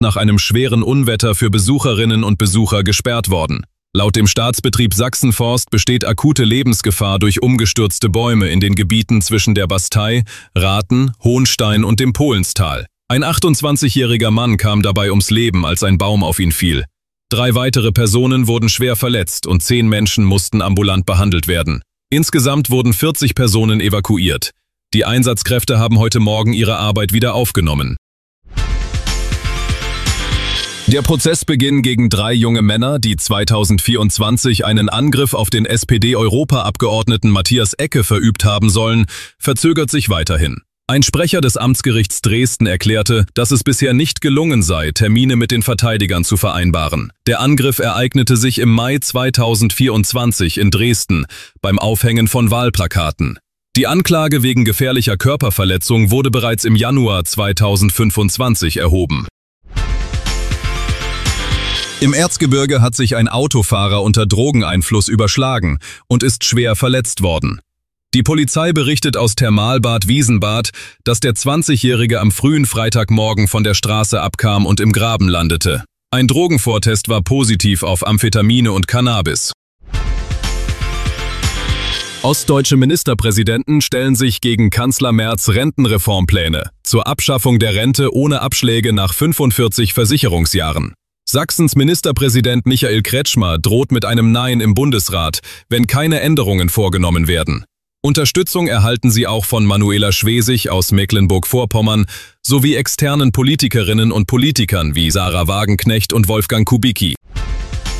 nach einem schweren Unwetter für Besucherinnen und Besucher gesperrt worden. Laut dem Staatsbetrieb Sachsenforst besteht akute Lebensgefahr durch umgestürzte Bäume in den Gebieten zwischen der Bastei, Rathen, Hohnstein und dem Polenstal. Ein 28-jähriger Mann kam dabei ums Leben, als ein Baum auf ihn fiel. 3 weitere Personen wurden schwer verletzt und 10 Menschen mussten ambulant behandelt werden. Insgesamt wurden 40 Personen evakuiert. Die Einsatzkräfte haben heute Morgen ihre Arbeit wieder aufgenommen. Der Prozessbeginn gegen 3 junge Männer, die 2024 einen Angriff auf den SPD-Europaabgeordneten Matthias Ecke verübt haben sollen, verzögert sich weiterhin. Ein Sprecher des Amtsgerichts Dresden erklärte, dass es bisher nicht gelungen sei, Termine mit den Verteidigern zu vereinbaren. Der Angriff ereignete sich im Mai 2024 in Dresden beim Aufhängen von Wahlplakaten. Die Anklage wegen gefährlicher Körperverletzung wurde bereits im Januar 2025 erhoben. Im Erzgebirge hat sich ein Autofahrer unter Drogeneinfluss überschlagen und ist schwer verletzt worden. Die Polizei berichtet aus Thermalbad Wiesenbad, dass der 20-Jährige am frühen Freitagmorgen von der Straße abkam und im Graben landete. Ein Drogenvortest war positiv auf Amphetamine und Cannabis. Ostdeutsche Ministerpräsidenten stellen sich gegen Kanzler Merz Rentenreformpläne zur Abschaffung der Rente ohne Abschläge nach 45 Versicherungsjahren. Sachsens Ministerpräsident Michael Kretschmer droht mit einem Nein im Bundesrat, wenn keine Änderungen vorgenommen werden. Unterstützung erhalten sie auch von Manuela Schwesig aus Mecklenburg-Vorpommern sowie externen Politikerinnen und Politikern wie Sarah Wagenknecht und Wolfgang Kubicki.